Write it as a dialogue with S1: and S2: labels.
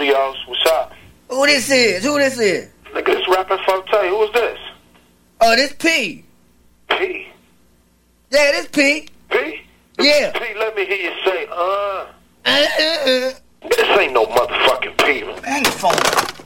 S1: studios. What's up?
S2: Who this is?
S1: Nigga, this rapping Forte. Who is this?
S2: Oh, this P.
S1: P?
S2: Yeah, this P.
S1: P?
S2: Yeah.
S1: P, let me hear you say, This ain't no motherfucking P.
S2: Hang the phone.